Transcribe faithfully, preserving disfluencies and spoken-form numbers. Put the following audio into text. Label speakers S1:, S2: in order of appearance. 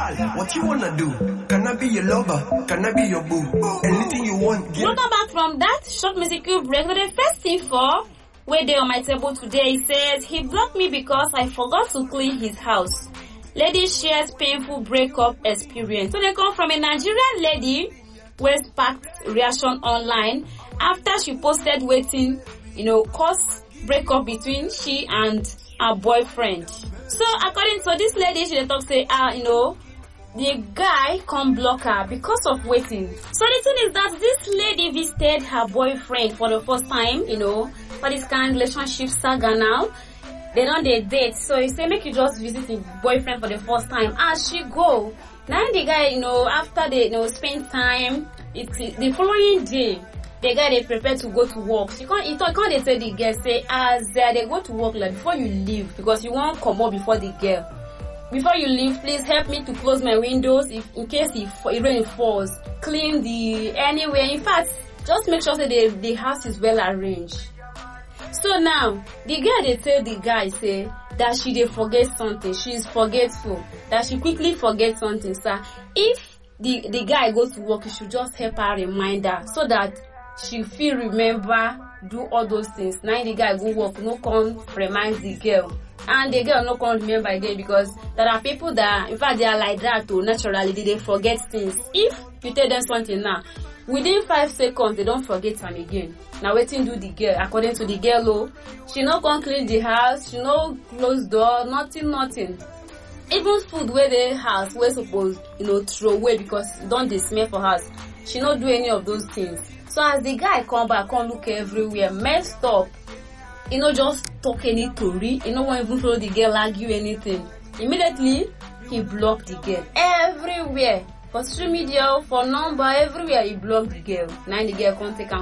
S1: Girl, what you wanna do? Can I be your lover? Can I be your boo? Anything you want, girl.
S2: Welcome back from that short musical break. The first thing for where they on my table today says he blocked me because I forgot to clean his house. Lady shares painful breakup experience. So they come from a Nigerian lady where sparked reaction online after she posted waiting, you know, caused breakup between she and her boyfriend. So according to this lady, she talk say, ah, you know, the guy can't block her because of waiting. So the thing is that this lady visited her boyfriend for the first time, you know, for this kind of relationship saga now. They don't they date. So he say, make you just visit your boyfriend for the first time. As she go, now the guy, you know, after they, you know, spend time, it's the following day, the guy they prepare to go to work. She can't, he can't they tell the girl, say, as uh, they go to work, like, before you leave, because you won't come up before the girl. Before you leave, please help me to close my windows if in case if it rain falls. Clean the anywhere. In fact, just make sure that the, the house is well arranged. So now, the girl they tell the guy say that she dey forget something. She is forgetful. That she quickly forget something. So if the, the guy goes to work, you should just help her remind her so that she feel remember do all those things. Now the guy go work, no come remind the girl. And the girl no come remember again because there are people that, in fact, they are like that too. Naturally, they forget things. If you tell them something now, within five seconds, they don't forget them again. Now, waiting do the girl. According to the girl, oh, she no come clean the house, she no close door, nothing, nothing. Even food where the house, we're supposed, you know, throw away because don't they smell for house. She no do any of those things. So as the guy come back, come look everywhere, messed up. You know, just talk any story. You know, won't even follow the girl, argue anything. Immediately, he blocked the girl. Everywhere. For social media, for number, everywhere, he blocked the girl. Now the girl can't take